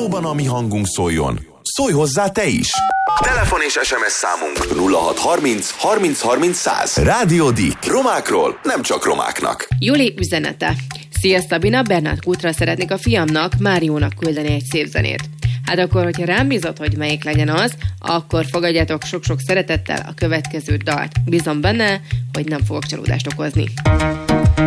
valóban a mi hangunk szóljon, szólj hozzá te is! Telefon és SMS számunk 0630 30 30 100. Rádió Dick. Romákról, nem csak romáknak. Juli üzenete. Szia Szabina, Bernát Kútra szeretnék a fiamnak, Máriónak küldeni egy szép zenét. Hát akkor, hogyha rám bízod, hogy melyik legyen az, akkor fogadjátok sok-sok szeretettel a következő dalt. Bízom benne, hogy nem fogok csalódást okozni.